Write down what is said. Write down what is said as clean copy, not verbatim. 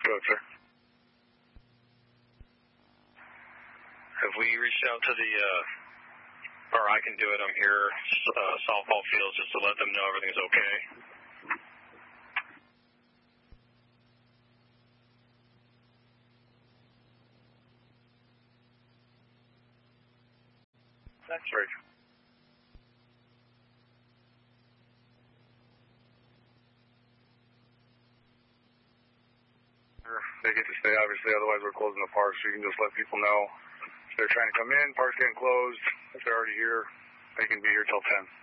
Go ahead, sir. Have we reached out to the, or I can do it, I'm here, softball fields, just to let them know everything's okay? That's right. They get to stay, obviously, otherwise we're closing the park, so you can just let people know if they're trying to come in, park's getting closed. If they're already here, they can be here till 10.